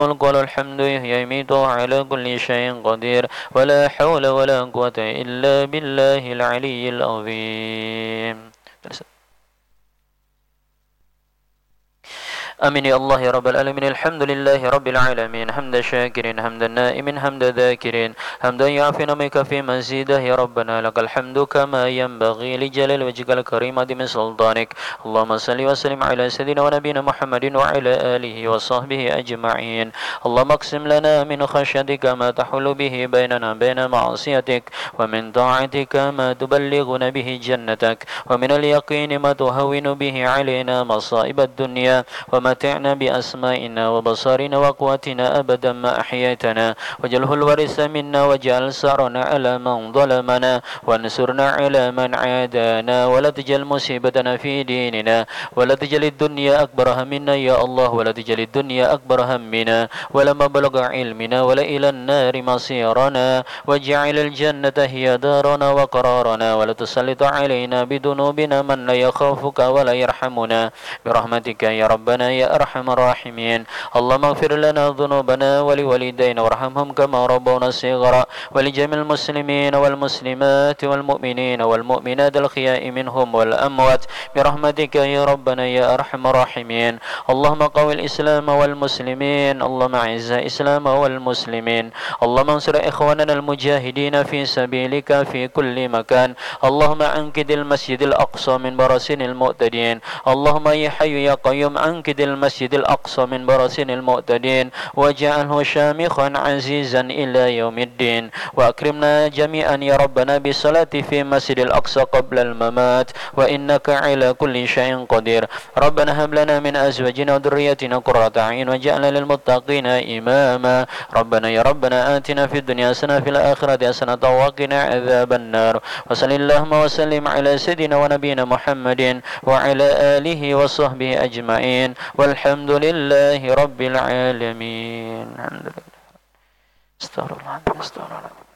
الملك وله الحمد يحيي ويميت على كل شيء قدير ولا حول ولا قوة إلا بالله العلي العظيم. آمين يا الله يا رب العالمين. الحمد لله رب العالمين حمد شاكرين حمد النائم حمد ذاكرين حمدا يعفينا منك في مزيده يا ربنا لك الحمد كما ينبغي لجلال وجهك الكريم من سلطانك. اللهم صل وسلم على سيدنا ونبينا محمد وعلى آله وصحبه أجمعين. اللهم اقسم لنا من خشيتك ما تحول به بيننا بين معصيتك ومن طاعتك ما تبلغنا به جنتك ومن اليقين ما تهون به علينا مصائب الدنيا ومتعنا بأسمائنا وبصارنا وقوتنا أبدا ما أحييتنا واجعله الورث منا واجعل ثأرنا على من ظلمنا وانصرنا على من عادانا ولا تجعل مصيبتنا في ديننا ولا تجعل الدنيا أكبر همنا يا الله ولا تجعل الدنيا أكبر همنا ولا مبلغ علمنا ولا إلى النار مصيرنا واجعل الجنة هي دارنا وقرارنا ولا تسلط علينا بذنوبنا من لا يخافك ولا يرحمنا برحمتك يا ربنا يا أرحم الراحمين. اللهم اغفر لنا ذنوبنا ولوالدينا وارحمهم كما ربونا صغارا ولجميع المسلمين والمسلمات والمؤمنين والمؤمنات الأحياء منهم والأموات برحمتك يا ربنا يا أرحم الراحمين. اللهم قوي الإسلام والمسلمين اللهم أعز الإسلام والمسلمين. اللهم انصر إخواننا المجاهدين في سبيلك في كل مكان. اللهم أنقذ المسجد الأقصى من برسن المعتدين. اللهم يا حي يا قيوم أنقذ المسجد الأقصى من برسن المعتدين واجعله شامخا عزيزا إلى يوم الدين. وأكرمنا جميعا يا ربنا بالصلاة في مسجد الأقصى قبل الممات وإنك على كل شيء قدير. ربنا هب لنا من أزواجنا وذريتنا قرة أعين واجعلنا للمتقين إماما. ربنا يا ربنا آتنا في الدنيا حسنة في الآخرة حسنة وقنا عذاب النار. وصل اللهم وسلم على سيدنا ونبينا محمد وعلى آله وصحبه أجمعين والحمد لله رب العالمين. الحمد لله. استغفر الله.